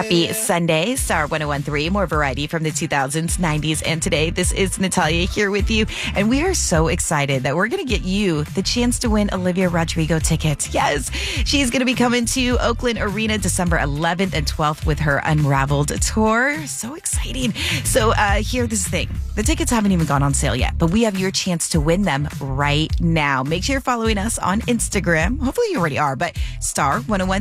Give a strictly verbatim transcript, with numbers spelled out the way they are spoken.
Happy Sunday, Star one oh one three. More variety from the two thousands, nineties, and today. This is Natalia here with you, and we are so excited that we're going to get you the chance to win Olivia Rodrigo tickets. Yes, she's going to be coming to Oakland Arena December eleventh and twelfth with her Unraveled tour. So exciting. So uh, here, this thing. The tickets haven't even gone on sale yet, but we have your chance to win them right now. Make sure you're following us on Instagram. Hopefully you already are, but Star one oh one